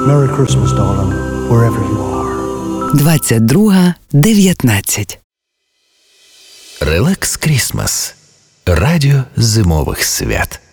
Merry Christmas, darling, wherever you are. 22:19. Релакс Крісмас. Радіо зимових свят.